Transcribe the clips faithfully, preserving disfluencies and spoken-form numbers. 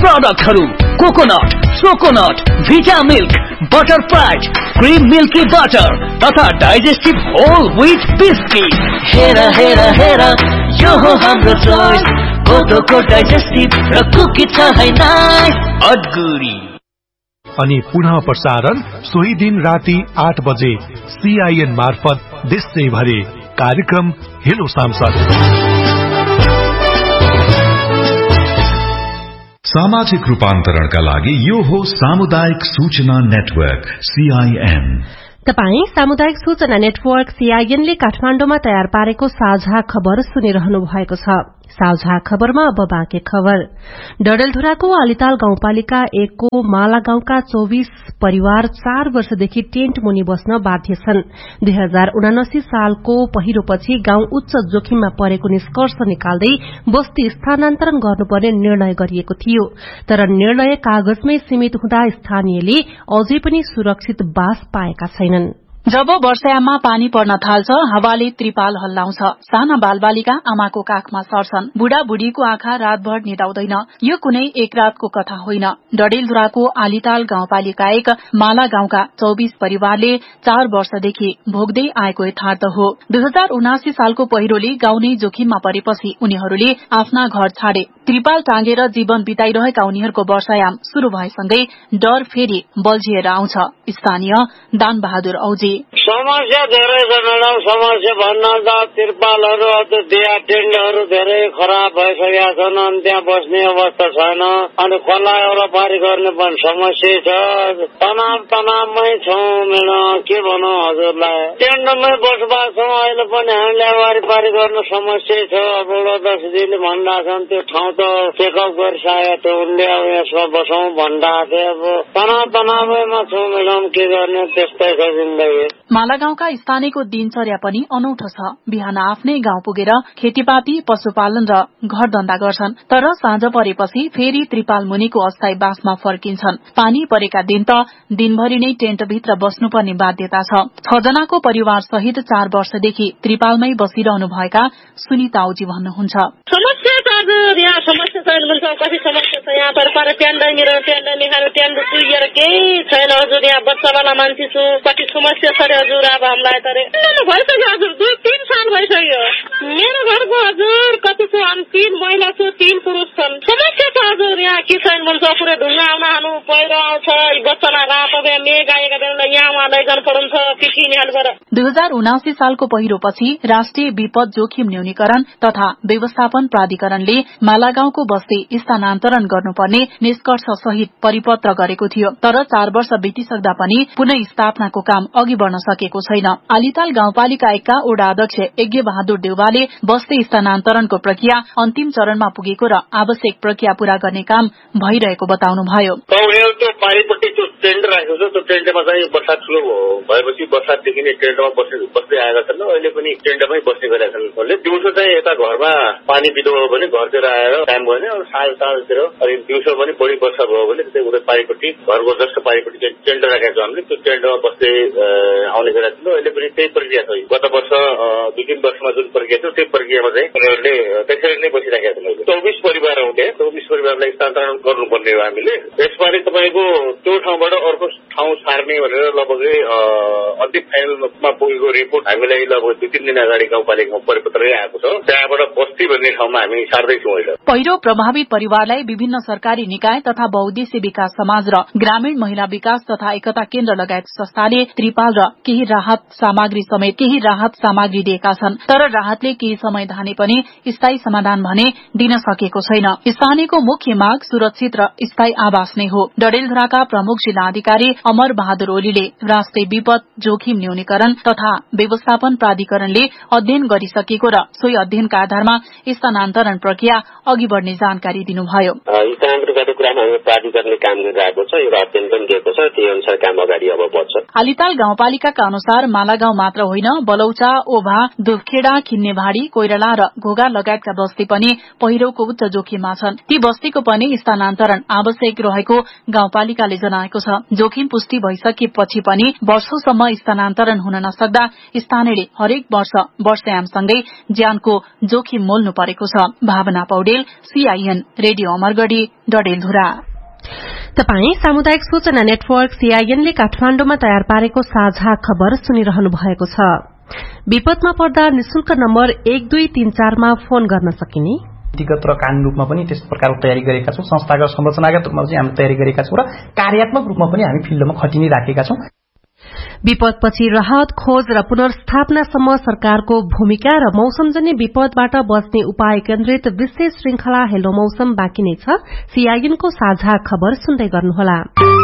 प्रोडक्टहरू कोकोनट, सोकोनट, भिटा milk, butter fat, cream milky butter तथा digestive whole wheat biscuit. हेर हेर हेर यो हो हाम्रो चोइस, कोदोको डाइजेस्टिभ र कुकी छ है नाइस अद्गुरी। अनि पुनः प्रसारण सोही दिन राति आठ बजे सीआईएन मार्फत देशैभरि कार्यक्रम हेलो सांसद। सामाजिक रूपान्तरणका लागि यो हो सामुदायिक सूचना नेटवर्क सीआईएन। तपाई सामुदायिक सूचना नेटवर्क सीआईएन ले काठमाण्डुमा तयार पारेको साझा खबर सुनिरहनु भएको छ। साझा खबरमा अब बाँकी खबर। डडेलधुराको आलिताल गाउँपालिका एकको माला गाउँका चौबीस परिवार चार वर्षदेखि टेन्ट मुनि बस्न बाध्य छन्। दुई हजार उनासी सालको पहिरोपछि गाउँ उच्च जोखिममा परेको निष्कर्ष निकाल्दै बस्ती स्थानान्तरण गर्नुपर्ने निर्णय गरिएको थियो। तर निर्णय कागजमै सीमित हुँदा स्थानीयले अझै पनि सुरक्षित बास पाएका छैनन्। जब वर्षायाममा पानी पर्न थाल्छ, हावाले त्रिपाल हल्लाउँछ, साना बालबालिका आमाको काखमा सर्छन्, बुढा बुढीको आँखा रातभर निदाउँदैन। यो कुनै एक रातको कथा होइन। डडेलधुराको आलिताल गाउँपालिका एक माला गाउँका चौबीस परिवारले चार वर्षदेखि भोग्दै आएको यथार्थ हो। दुई हजार उनासी सालको पहिरोले गाउँ नै जोखिममा परेपछि उनीहरूले आफ्ना घर छाडे। त्रिपाल टाँगेर जीवन बिताइरहेका उनीहरूको वर्षायाम शुरू भएसँगै डर फेरि बल्झिएर आउँछ। स्थानीय दान बहादुर औजी समस्या धेरै छ म्याडम। समस्या भन्न त तिरपालहरू दिया टेन्टहरू धेरै खराब भइसकेका छन्। अनि त्यहाँ बस्ने अवस्था छैन। अनि खोला वरपारी गर्ने पनि समस्या छ। तनाव तनावमै छौँ म्याडम, के भनौँ हजुरलाई। टेन्टमै बसोबास छौँ अहिले पनि। हामीले वरिपारी गर्न समस्या छ। अब दसजीले भनिरहेको छन् त्यो ठाउँ त चेकअप गरिसकेको थियो उनले, अब यसमा बसौँ भनिरहेको थियो। अब तनाव तनावैमा छौँ म्याडम, के गर्ने, त्यस्तै छ जिन्दगी। माला गाउँका स्थानीयको दिनचर्या पनि अनौठो छ। बिहान आफ्नै गाउँ पुगेर खेतीपाती, पशुपालन र घर धन्दा गर्छन्। तर साँझ परेपछि फेरि त्रिपाल मुनिको अस्थायी बासमा फर्किन्छन्। पानी परेका दिन त दिनभरि नै टेन्टभित्र बस्नुपर्ने बाध्यता छ। छजनाको परिवार सहित चार वर्षदेखि त्रिपालमै बसिरहनु भएका सुनिता औजी भन्नुहुन्छ। समस्या त हजुर यहाँ समस्या छैन भन्छ। कति समस्या छ यहाँ पर पर ट्यान्ड मेरो ट्यान्ड निखानु ट्यान्ड पुगेर केही छैन हजुर। यहाँ बच्चावाला मान्छे छु, कति समस्या छ रे हजुर। अब हामीलाई त भइसक्यो हजुर, दुई तीन साल भइसक्यो। मेरो घरको हजुर कति छ, हामी तीन महिला छु, तीन पुरुष छन्। समस्या छ हजुर यहाँ के छैन भन्छ। पुरै ढुङ्गा आउन हानु पहिरो आउँछ, बच्चालाई रात मेघ आएका बेला यहाँ उहाँ लैजानु पर्छ पिठी निहालबाट। दुई हजार उनासी सालको पहिरोपछि राष्ट्रिय विपद जोखिम न्यूनीकरण तथा व्यवस्थापन प्राधिकरणले मालागाउँको बस्ती स्थानान्तरण गर्नुपर्ने निष्कर्ष सहित परिपत्र गरेको थियो। तर चार वर्ष बितिसक्दा पनि पुनः स्थापनाको काम अघि बढ़न सकेको छैन। आलिताल गाउँपालिका एकका वडा अध्यक्ष यज्ञ बहादुर देउवाले बस्ती स्थानान्तरणको प्रक्रिया अन्तिम चरणमा पुगेको र आवश्यक प्रक्रिया पूरा गर्ने काम भइरहेको बताउनुभयो। टेन्ट राखेको छ, त्यो टेन्टमा चाहिँ बर्सात ठुलो भएपछि बर्सातदेखि नै टेन्टमा बस्दै आएका छन्। अहिले पनि टेन्टमै बस्ने गरेका छन्। उसले दिउँसो चाहिँ यता घरमा पानी बिदो भयो भने घरतिर आएर काम गर्ने, अनि साँझ साँझतिर अनि दिउँसो पनि बढी वर्षा भयो भने त्यही उता पारिपट्टि घरको जस्तो पारिपट्टि टेन्ट राखेको छ हामीले, त्यो टेन्टमा बस्दै आउने गरेका छन्। अहिले पनि त्यही प्रक्रिया छ। गत वर्ष दुई तीन वर्षमा जुन प्रक्रिया थियो त्यही प्रक्रियामा चाहिँ उनीहरूले त्यसरी नै बसिराखेका छन्। चौबिस परिवार आउँथे, चौबिस परिवारलाई स्थानान्तरण गर्नुपर्ने हो हामीले। यसपालि तपाईँको त्यो ठाउँबाट अर्को ठाउँ सार्ने भनेर लगभग अन्तिम फाइनलमा पुगेको रिपोर्ट हामीलाई लगभग दुई तीन दिन अगाडि गाउँपालिकामा परिपत्रै आएको छ। त्यहाँबाट बस्ती भन्ने ठाउँमा हामी सार्दैछौँ अहिले। पहिरो प्रभावित परिवारलाई विभिन्न सरकारी निकाय तथा बहुद्देश्य विकास समाज र ग्रामीण महिला विकास तथा एकता केन्द्र लगायत संस्थाले त्रिपाल र केही राहत सामग्री समेत केही राहत सामग्री दिएका छन्। तर राहतले केही समय धाने पनि स्थायी समाधान भने दिन सकेको छैन। स्थानीयको मुख्य माग सुरक्षित र स्थायी आवास नै हो। डडेलधुराका प्रमुख जिल्ला अधिकारी अमर बहादुर ओलीले राष्ट्रिय विपद जोखिम न्यूनीकरण तथा व्यवस्थापन प्राधिकरणले अध्ययन गरिसकेको र सोही अध्ययनका आधारमा स्थानान्तरण प्रक्रिया अघि बढ़ने जानकारी दिनुभयो। स्थानान्तरण गर्ने कुरामा हामी प्राधिकरणले काम गरिरहेको छ, यो अध्ययन पनि दिएको छ, त्यही अनुसार काम अगाडि अब बढ्छ। आलिताल गाउँपालिकाका अनुसार मालागाउँ मात्र होइन, बलौचा, ओभा, दुधखेडा, खिन्नेभाडी, कोइराला र घोगा लगायतका बस्ती पनि पहिरोको उच्च जोखिममा छन्। ती बस्तीको पनि स्थानान्तरण आवश्यक रहेको गाउँपालिकाले जनाएको छ। जोखिम पुष्टि भइसकेपछि पनि वर्षौंसम्म स्थानान्तरण रूपान्तरण हुन नसक्दा स्थानीयले हरेक वर्ष वर्षायामसँगै ज्यानको जोखिम मोल्नु परेको छ। भावना पौडेल, सीआईएन रेडियो अमरगढी, डडेलधुरा। तपाई सामुदायिक सूचना नेटवर्क सीआईएनले काठमाण्डुमा तयार पारेको साझा खबर सुनिरहनु भएको छ। विपदमा पर्दा निशुल्क नम्बर एक दुई तीन चारमा फोन गर्न सकिने, व्यक्तिगत र कानूनी रूपमा पनि त्यस प्रकारको तयारी गरेका छौं। संस्थागत संरचनागत रूपमा चाहिँ हामीले तयारी गरेका छौं र कार्यात्मक रूपमा पनि हामी फिल्डमा खटि नै राखेका छौं। विपदपछि राहत खोज र पुनर्स्थापनासम्म सरकारको भूमिका र मौसमजन्य विपदबाट बच्ने उपाय केन्द्रित विशेष श्रृंखला हेलो मौसम बाँकी नै छ। सीआईएनको साझा खबर सुन्दै गर्नुहोला।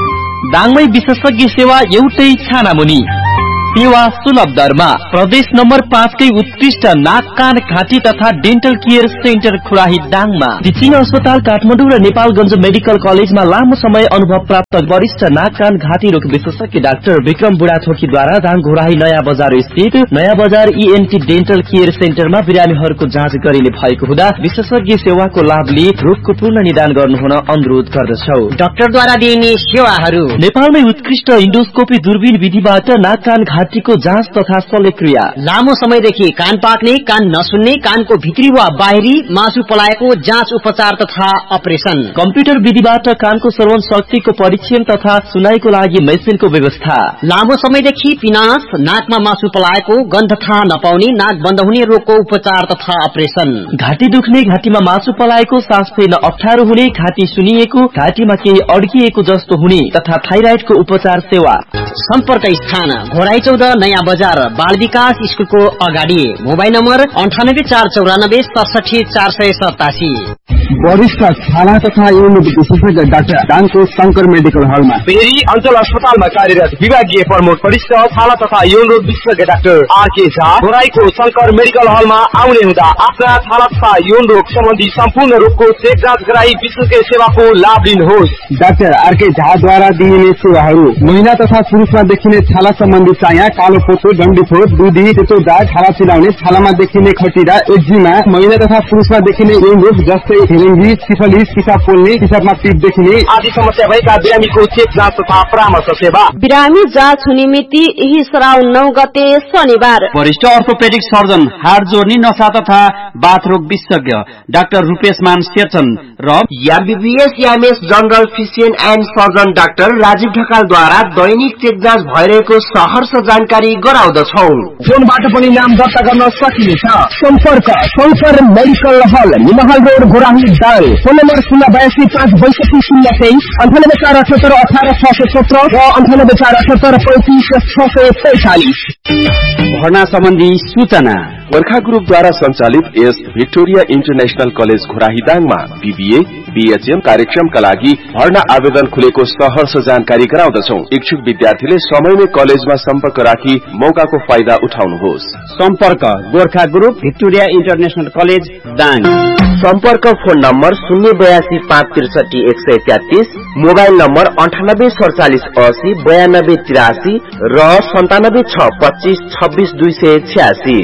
दाङमै विशेषज्ञ सेवा एउटै छानामुनि, सेवा सुलभ दरमा। प्रदेश नम्बर पाँचकै उत्कृष्ट नाक कान घाँटी तथा डेन्टल केयर सेन्टर खुराही दाङमा। टिचिङ अस्पताल काठमाडौँ र नेपालगञ्ज मेडिकल कलेजमा लामो समय अनुभव प्राप्त वरिष्ठ नाक कान घाँटी रोग विशेषज्ञ डाक्टर विक्रम बुढाथोकीद्वारा दाङ घोराही नयाँ बजार स्थित नयाँ बजार ईएनटी डेन्टल केयर सेन्टरमा बिरामीहरूको जाँच गरिने भएको हुँदा विशेषज्ञ सेवाको लाभ लिई रोगको पूर्ण निदान गर्नुहुन अनुरोध गर्दछौ। डाक्टरद्वारा दिइने सेवाहरू: नेपालमै उत्कृष्ट इन्डोस्कोपी दूरबीन विधिबाट नाक कान घाँटीको जाँच तथा शल्यक्रिया, लामो समयदेखि कान पाक्ने, कान नसुन्ने, कानको भित्री वा बाहिरी मासु पलाएको जाँच उपचार तथा अपरेशन, कम्प्युटर विधिबाट कानको श्रवण शक्तिको परीक्षण तथा सुनाईको लागि मेसिनको व्यवस्था, लामो समयदेखि पिनास, नाकमा मासु पलाएको, गन्ध थाहा नपाउने, नाक बन्द हुने रोगको उपचार तथा अपरेशन, घाँटी दुख्ने, घाँटीमा मासु पलाएको, सास फेर्न अप्ठ्यारो हुने, घाँटी सुनिएको, घाँटीमा केही अड्किएको जस्तो हुने तथा थाइराइडको उपचार सेवा। सम्पर्क स्थान घोराई चौध नयाँ बजार बाल विकास स्कूलको अगाडि। मोबाइल नम्बर अन्ठानब्बे चार चौरानब्बे सडसठी चार सय सतासी। वरिष्ठ छाला तथा यौन विशेषज्ञ डाक्टर दाङको शंकर मेडिकल हलमा। पेरी अञ्चल अस्पतालमा कार्यरत विभागीय प्रमुख वरिष्ठ छाला तथा यौन रोग विशेषज्ञ doctor RK Jha घोराईको Shankar medical हलमा आउने हुँदा आफ्ना छाला तथा यौन रोग सम्बन्धी सम्पूर्ण रोगको चेक जाँच गराई विशेषज्ञ सेवाको लाभ लिनुहोस्। डाक्टर आरके झाद्वारा दिइने सेवाहरू: महिला तथा पुरुषमा देखिने छाला सम्बन्धी चाया, कालो पोतो, डन्डीफोर, दुधी, सेतो दाग, छाला चिलाउने, छालामा देखिने खटिरा, एक्जिमा, महिला तथा पुरुषमा देखिने यौन रोग जस्तै हेरेङ्गी, सिफलिस, पिसाब पोल्ने, पिसाबमा पिप देखिने आदि समस्या भएका बिरामीको चेक जाँच तथा परामर्श सेवा। बिरामी जाँच हुने मिति यही श्रावण नौ गते शनिबार। वरिष्ठ अर्थोपेडिक सर्जन, हाड जोड्ने, नसा तथा बाथरोग विशेषज्ञ डाक्टर रूपेशमान शेरचन र MBBS MS general physician and surgeon doctor Rajiv ढकालद्वारा Dainik check जाँच भइरहेको सहर्ष जानकारी गराउँदछौ। फोनबाट पनि नाम दर्ता गर्न सकिनेछ। सम्पर्क शंकर मेडिकल हल, निमहल road, Ghorahi Dang. Phone number शून्य बयासी पाँच बैसठी शून्य तेइस, अन्ठानब्बे चार अठहत्तर अठार छ सय सत्र र अन्ठानब्बे चार अठहत्तर पैंतिस छ सय पैंतालिस। भर्ना सम्बन्धी सूचना: गोर्खा ग्रुपद्वारा सञ्चालित S Victoria international college Ghorahi दाङमा BBA BHM कार्यक्रमका लागि भर्ना आवेदन खुलेको सहर्ष जानकारी गराउँदछौ। इच्छुक विद्यार्थीले समयमै कलेजमा सम्पर्क राखी मौकाको फाइदा उठाउनुहोस्। सम्पर्क Gorkha group Victoria international college Dang. सम्पर्क फोन नम्बर शून्य बयासी पाँच त्रिसठी एक सय तेत्तीस, मोबाइल नम्बर अन्ठानब्बे सडचालिस अस्सी बयानब्बे तिरासी र सन्तानब्बे छ पच्चीस छब्बीस दुई सय छ्यासी।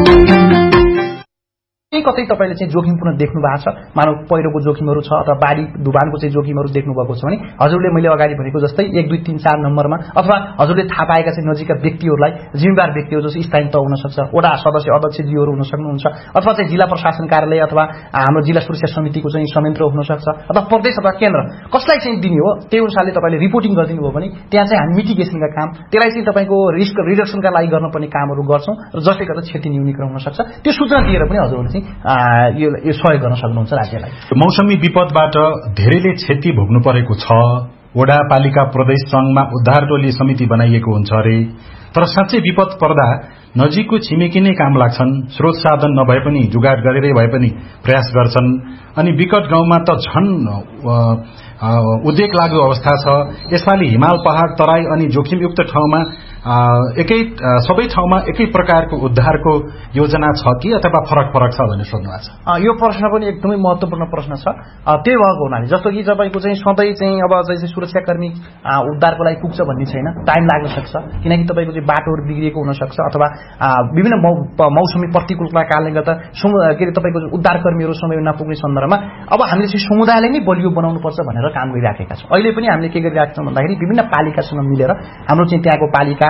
कतै तपाईले चाहिँ जोखिमपूर्ण देख्नु भएको छ, मानव पहिरोको जोखिमहरू छ अथवा बाढी डुबानको चाहिँ जोखिमहरू देख्नु भएको छ भने हजुरले मैले अगाडि भनेको जस्तै एक दुई तीन चार नम्बरमा अथवा हजुरले थाहा पाएका चाहिँ नजिकका व्यक्तिहरूलाई, जिम्मेवार व्यक्तिहरू जस्तो स्थानीय तह हुन सक्छ, वडा सदस्य अध्यक्षजीहरू हुन सक्नुहुन्छ, अथवा चाहिँ जिल्ला प्रशासन कार्यालय अथवा हाम्रो जिल्ला सुरक्षा समितिको चाहिँ संयन्त्र हुन सक्छ, अथवा प्रदेश अथवा केन्द्र कसलाई चाहिँ दिने हो त्यही अनुसारले तपाईले रिपोर्टिङ गरिदिनु भयो भने त्यहाँ चाहिँ हामी मिटिगेसनका काम, त्यसलाई चाहिँ तपाईको रिस्क रिडक्सनका लागि गर्नुपर्ने कामहरू गर्छौं र जसले गर्दा क्षति न्यूनीकरण हुन सक्छ। त्यो सूचना दिएर पनि हजुरहरूले चाहिँ यो सहयोग गर्न सक्नुहुन्छ राज्यलाई। मौसमी विपदबाट धेरैले क्षति भोग्नु परेको छ। वडा पालिका प्रदेश संघमा उद्धार टोली समिति बनाइएको हुन्छ अरे, तर साँच्चै विपद पर्दा नजिकको छिमेकी नै काम लाग्छन्। स्रोत साधन नभए पनि जुगाड गरेरै भए पनि प्रयास गर्छन्। अनि विकट गाउँमा त झन् उद्वेग लाग्दो अवस्था छ। यसपालि हिमाल पहाड तराई अनि जोखिमयुक्त ठाउँमा एकै सबै ठाउँमा एकै प्रकारको उद्धारको योजना छ कि अथवा फरक फरक छ भनेर सोध्नु भएको छ। यो प्रश्न पनि एकदमै महत्त्वपूर्ण प्रश्न छ। त्यही भएको हुनाले जस्तो कि तपाईको चाहिँ सधैँ चाहिँ अब चाहिँ सुरक्षाकर्मी उद्धारको लागि पुग्छ भन्ने छैन, टाइम लाग्न सक्छ। किनकि तपाईको चाहिँ बाटोहरू बिग्रिएको हुन सक्छ अथवा विभिन्न मौसमी प्रतिकूलताका कारणले गर्दा के अरे तपाईँको उद्धारकर्मीहरू समय नपुग्ने सन्दर्भमा अब हामीले चाहिँ समुदायलाई नै बलियो बनाउनुपर्छ भनेर काम गरिराखेका छौँ। अहिले पनि हामीले के गरिरहेका छौँ भन्दाखेरि विभिन्न पालिकासँग मिलेर हाम्रो चाहिँ त्यहाँको पालिका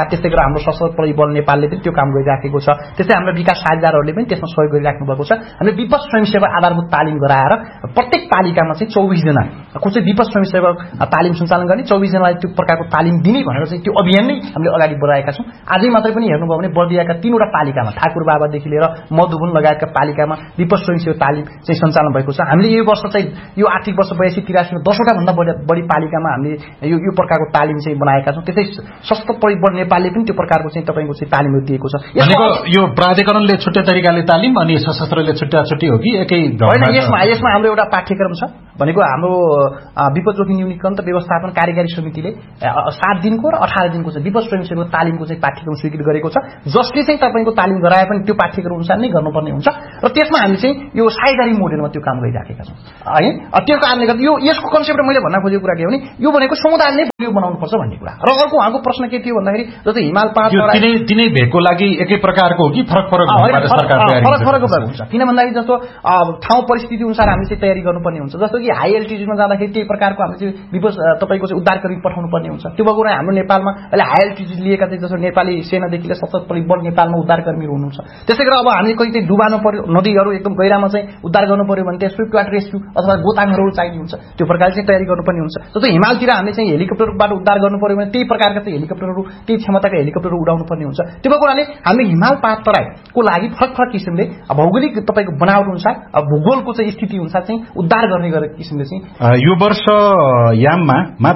त्यस्तै गरेर हाम्रो सशस्त्र प्रहरी बल नेपालले पनि त्यो काम गरिराखेको छ। त्यस्तै हाम्रो विकास साझेदारहरूले पनि त्यसमा सहयोग गरिराख्नु भएको छ। हामीले विपद स्वयंसेवक आधारभूत तालिम गराएर प्रत्येक पालिकामा चाहिँ चौबिस जना को चाहिँ विपद स्वयंसेवक तालिम सञ्चालन गर्ने, चौबिस जनालाई त्यो प्रकारको तालिम दिने भनेर चाहिँ त्यो अभियान नै हामीले अगाडि बढाएका छौँ। आजै मात्रै पनि हेर्नुभयो भने बर्दियाका तीनवटा पालिकामा ठाकुर बाबादेखि लिएर मधुबन लगायतका पालिकामा विपद स्वयंसेवक तालिम चाहिँ सञ्चालन भएको छ। हामीले यो वर्ष चाहिँ यो आर्थिक वर्ष बयासी तिरासीमा दसवटा भन्दा बढी पालिकामा हामीले यो यो प्रकारको तालिम चाहिँ बनाएका छौँ। त्यसै सशस्त्र प्रहरी बल नेपालले पनि त्यो प्रकारको चाहिँ तपाईँको चाहिँ तालिमहरू दिएको छ। यो प्राधिकरणले छुट्टै तरिकाले तालिम अनि सशस्त्रले छुट्टा छुट्टी हो कि एकै? होइन, यसमा यसमा हाम्रो एउटा पाठ्यक्रम छ भनेको हाम्रो विपद जोखिम न्यूनीकरण त व्यवस्थापन कार्यकारी समितिले सात दिनको र अठार दिनको चाहिँ विपद स्वयंसेवक तालिमको चाहिँ पाठ्यक्रम स्वीकृत गरेको छ, जसले चाहिँ तपाईँको तालिम गराए पनि त्यो पाठ्यक्रम अनुसार नै गर्नुपर्ने हुन्छ र त्यसमा हामी चाहिँ यो साझेदारी मोडेलमा त्यो काम गरिराखेका छौँ है। त्यो कारणले गर्दा यो यसको कन्सेप्ट मैले भन्न खोजेको कुरा के हो भने यो भनेको समुदायले नै बलियो बनाउनुपर्छ भन्ने कुरा। र अर्को उहाँको प्रश्न के थियो भन्दाखेरि जस्तै हिमाल पहाड तिनै भेगको लागि एकै प्रकारको हो कि फरक फरक फरक फरक हुन्छ? किन भन्दाखेरि जस्तो ठाउँ परिस्थिति अनुसार हामी चाहिँ तयारी गर्नुपर्ने हुन्छ। जस्तो कि हाई एल्टिट्युडमा जाँदाखेरि त्यही प्रकारको हामीले चाहिँ विपद तपाईँको चाहिँ उद्धारकर्मी पठाउनु पर्ने हुन्छ। त्यो भएको हाम्रो नेपालमा अहिले हाई एल्टिट्युड लिएका चाहिँ जस्तो नेपाली सेनादेखि लिएर सशस्त्र प्रहरी बल नेपालमा उद्धारकर्मीहरू हुनुहुन्छ। त्यसै गरेर अब हामीले कहीँ चाहिँ डुबानु पर्यो, नदीहरू एकदम गहिरामा चाहिँ उद्धार गर्नु पर्यो भने त्यहाँ स्विफ्ट वाटर रेस्क्यू अथवा गोताङहरू चाहिने हुन्छ, त्यो प्रकारले चाहिँ तयारी गर्नुपर्ने हुन्छ। जस्तो हिमालतिर हामीले चाहिँ हेलिकप्टरबाट उद्धार गर्नु पर्यो भने त्यही प्रकारका चाहिँ हेलिकप्टरहरू त्यही क्षमताका हेलिकप्टरहरू उडाउनु पर्ने हुन्छ। त्यो भएको हुनाले हामी हिमाल पहाड तराईको लागि फरक फरक किसिमले भौगोलिक तपाईँको बनावट अनुसार भूगोलको चाहिँ स्थिति अनुसार चाहिँ उद्धार गर्ने गरेको किसिमले चाहिँ यो वर्ष याममा